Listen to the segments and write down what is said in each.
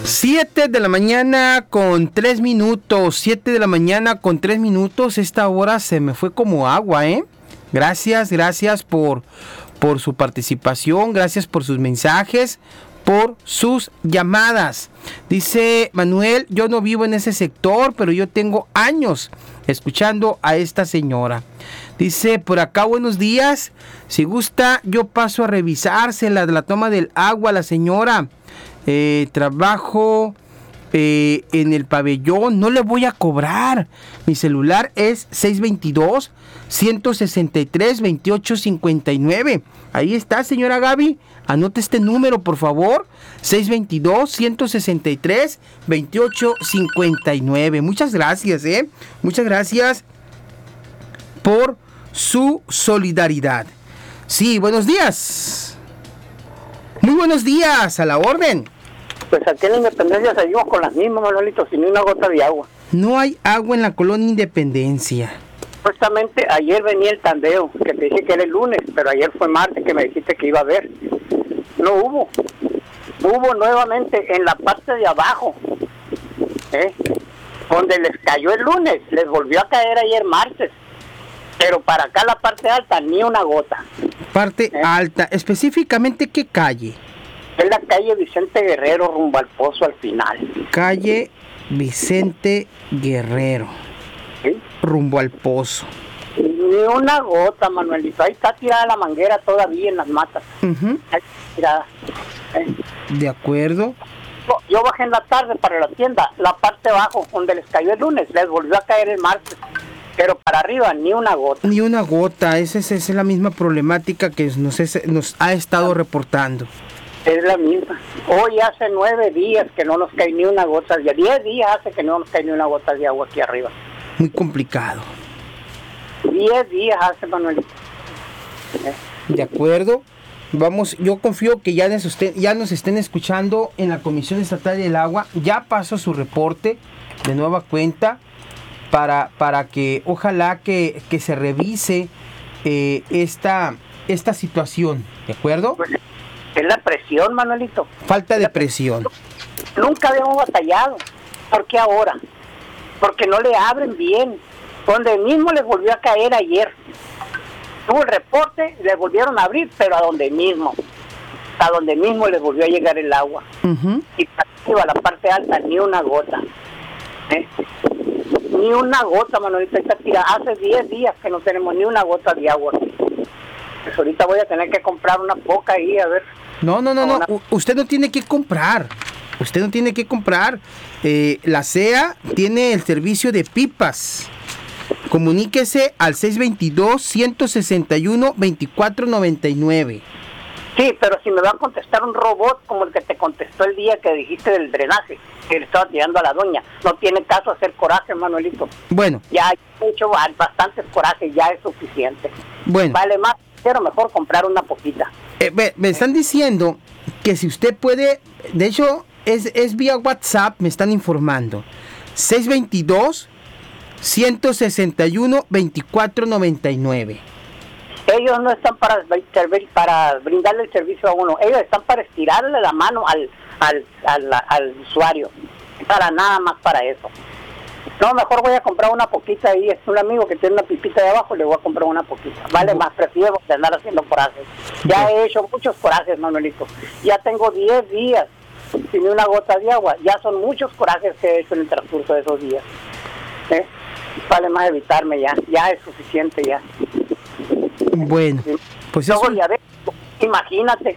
7 de la mañana con 3 minutos. 7 de la mañana con 3 minutos. Esta hora se me fue como agua, ¿eh? Gracias por su participación. Gracias por sus mensajes, por sus llamadas. Dice Manuel, yo no vivo en ese sector, pero yo tengo años escuchando a esta señora. Dice, por acá, buenos días. Si gusta, yo paso a revisársela de la toma del agua a la señora. Trabajo en el pabellón, no le voy a cobrar. Mi celular es 622-163-2859. Ahí está, señora Gaby. Anote este número, por favor. 622-163-2859. Muchas gracias, Muchas gracias por su solidaridad. Sí, buenos días. Muy buenos días, a la orden. Pues aquí en la Independencia seguimos con las mismas, Manuelito, sin ni una gota de agua. No hay agua en la colonia Independencia. Supuestamente ayer venía el tandeo, que te dije que era el lunes, pero ayer fue martes que me dijiste que iba a haber. No hubo. Hubo nuevamente en la parte de abajo, donde les cayó el lunes, les volvió a caer ayer martes. Pero para acá la parte alta, ni una gota. Parte alta, específicamente, ¿qué calle? Es la calle Vicente Guerrero, rumbo al Pozo al final. Calle Vicente Guerrero, ¿sí? Rumbo al Pozo. Ni una gota, Manuelito. Ahí está tirada la manguera todavía en las matas. Uh-huh. Ahí está tirada. De acuerdo. Yo bajé en la tarde para la tienda, la parte de abajo, donde les cayó el lunes, les volvió a caer el martes. Pero para arriba, ni una gota. Ni una gota. Esa es la misma problemática que nos ha estado reportando. Es la misma. Hoy hace 9 días que no nos cae ni una gota. 10 días hace que no nos cae ni una gota de agua aquí arriba. Muy complicado. 10 días hace, Manuelito. De acuerdo. Vamos, yo confío que ya nos estén escuchando en la Comisión Estatal del Agua. Ya pasó su reporte de nueva cuenta para que ojalá que se revise esta situación. ¿De acuerdo? Pues, es la presión, Manuelito. Falta de presión. Nunca habíamos batallado. ¿Por qué ahora? Porque no le abren bien. Donde mismo les volvió a caer ayer. Tuvo el reporte, les volvieron a abrir, pero a donde mismo les volvió a llegar el agua. Uh-huh. Y para arriba, la parte alta, ni una gota. Ni una gota, Manuelito. Está tirada. Hace 10 días que no tenemos ni una gota de agua aquí. Pues ahorita voy a tener que comprar una poca ahí, a ver. No. Usted no tiene que comprar. La CEA tiene el servicio de pipas. Comuníquese al 622-161-2499. Sí, pero si me va a contestar un robot como el que te contestó el día que dijiste del drenaje, que le estaba tirando a la doña, no tiene caso hacer coraje, Manuelito. Bueno. Ya hay hecho bastantes corajes, ya es suficiente. Bueno. Vale más, pero mejor comprar una poquita. Me están diciendo que si usted puede, de hecho es vía WhatsApp, me están informando. 622-161-2499. Ellos no están para brindarle el servicio a uno, ellos están para estirarle la mano al usuario, para nada más para eso. No, mejor voy a comprar una poquita ahí, es un amigo que tiene una pipita de abajo, le voy a comprar una poquita. Vale más, prefiero de andar haciendo corajes. Ya he hecho muchos corajes, Manuelito. Ya tengo 10 días sin una gota de agua, ya son muchos corajes que he hecho en el transcurso de esos días. Vale más evitarme ya es suficiente ya. Bueno, pues luego diabético, imagínate,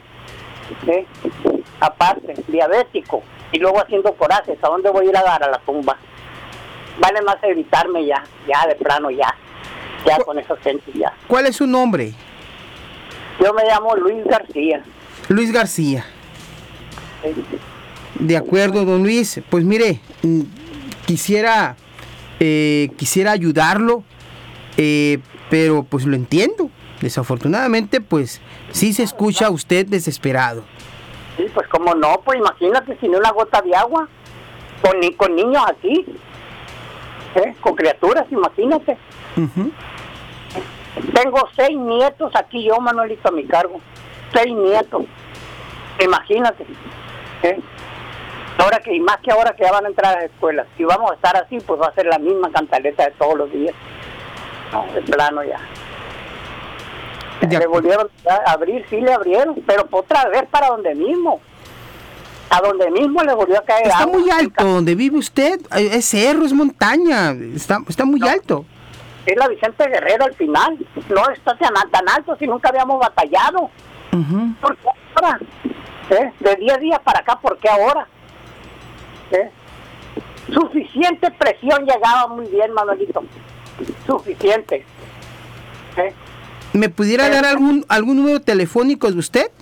aparte, diabético, y luego haciendo corajes, ¿a dónde voy a ir a dar? A la tumba. Vale más evitarme ya de plano ya con esa gente ya. ¿Cuál es su nombre? Yo me llamo Luis García. Luis García. Sí. De acuerdo, don Luis, pues mire, quisiera ayudarlo, pero pues lo entiendo. Desafortunadamente, pues sí se escucha a usted desesperado. Sí, pues cómo no, pues imagínate sin una gota de agua, con niños aquí, con criaturas, imagínate. Uh-huh. Tengo 6 nietos aquí yo, Manuelito, a mi cargo. 6 nietos, imagínate. Ahora y más que ahora que ya van a entrar a las escuelas. Si vamos a estar así, pues va a ser la misma cantaleta de todos los días. No, de plano ya. Le volvieron a abrir, sí le abrieron, pero otra vez para donde mismo. A donde mismo le volvió a caer Está agua. muy alto, donde vive usted, es cerro, es montaña, está muy alto. Es la Vicente Guerrero al final, no está tan alto si nunca habíamos batallado. Uh-huh. ¿Por qué ahora? De 10 días para acá, ¿por qué ahora? Suficiente presión llegaba muy bien, Manuelito. Suficiente. ¿Me pudiera dar algún número telefónico de usted?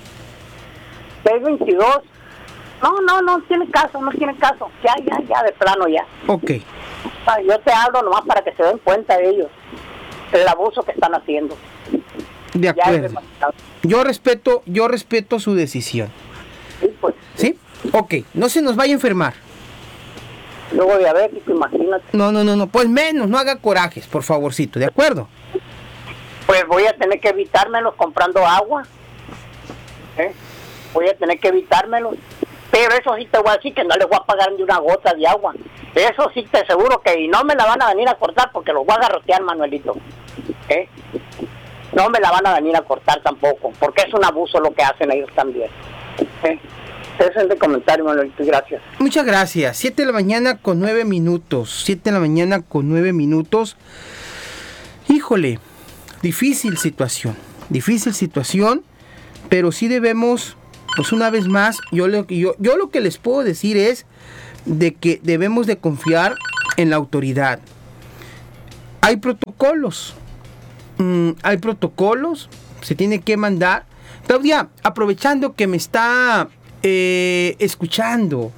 622. No tiene caso. Ya, de plano ya. Ok. Yo te hablo nomás para que se den cuenta ellos el abuso que están haciendo. De acuerdo. Yo respeto su decisión. Sí, pues. ¿Sí? Ok, no se nos vaya a enfermar. Luego diabético, imagínate. No, pues menos, no haga corajes, por favorcito, ¿de acuerdo? Pues voy a tener que evitármelos comprando agua. Voy a tener que evitármelos. Pero eso sí te voy a decir que no les voy a pagar ni una gota de agua. Eso sí te aseguro que y no me la van a venir a cortar porque los voy a garrotear, Manuelito. No me la van a venir a cortar tampoco, porque es un abuso lo que hacen ellos también. Ese es el comentario, Manuelito, gracias. Muchas gracias. 7 de la mañana con 9 minutos. 7 de la mañana con 9 minutos. Híjole, difícil situación, pero sí debemos, pues una vez más, yo lo que les puedo decir es de que debemos de confiar en la autoridad. Hay protocolos, se tiene que mandar. Claudia, aprovechando que me está escuchando,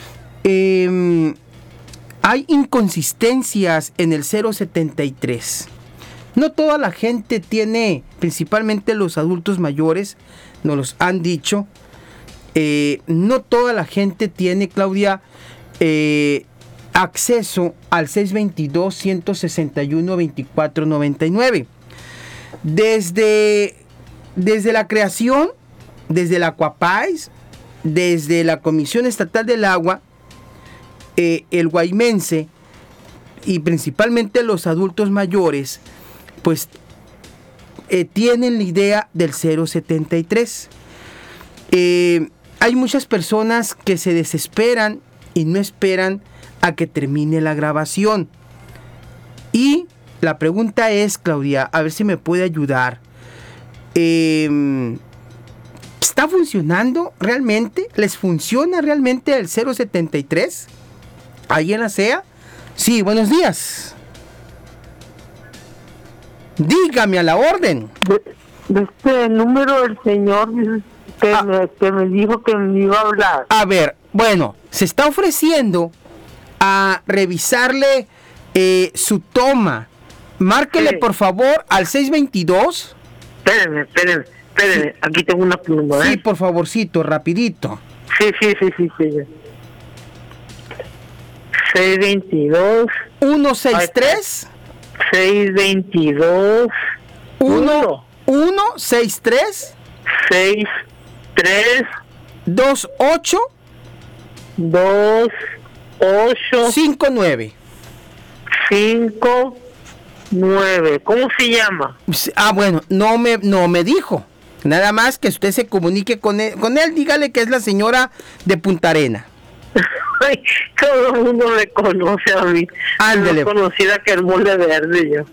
hay inconsistencias en el 073. No toda la gente tiene, principalmente los adultos mayores, nos los han dicho, no toda la gente tiene, Claudia, acceso al 622-161-2499. Desde la creación, desde la Acuapais, desde la Comisión Estatal del Agua, el guaymense y principalmente los adultos mayores, pues tienen la idea del 073. Hay muchas personas que se desesperan y no esperan a que termine la grabación. Y la pregunta es, Claudia, a ver si me puede ayudar. ¿Está funcionando realmente? ¿Les funciona realmente el 073? ¿Ahí en la CEA? Sí, buenos días. Dígame a la orden. De este número del señor que me dijo que me iba a hablar. A ver, bueno, se está ofreciendo a revisarle su toma. Márquele, sí, por favor, al 622. Espérenme, sí. Aquí tengo una pluma, Sí, por favorcito, rapidito. Sí. 622 163 622 163 63 28 59 59. ¿Cómo se llama? Bueno, no me dijo. Nada más que usted se comunique con él, dígale que es la señora de Punta Arena. Ay, todo el mundo me conoce a mí. Ándele. Más conocida que el mole verde yo.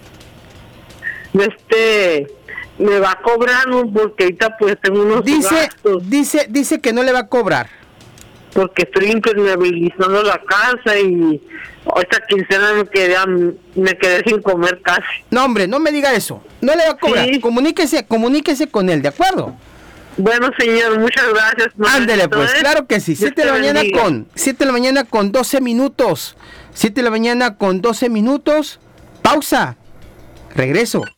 Me va a cobrar, ¿no? Porque ahorita pues tengo unos gastos. Dice que no le va a cobrar. Porque estoy impermeabilizando la casa y esta quincena me quedé sin comer casi. No, hombre, no me diga eso. No le va a cobrar. Sí. Comuníquese con él, ¿de acuerdo? Bueno, señor, muchas gracias. Ándele, pues, claro que sí. 7 de la mañana con 12 minutos. 7 de la mañana con 12 minutos. Pausa. Regreso.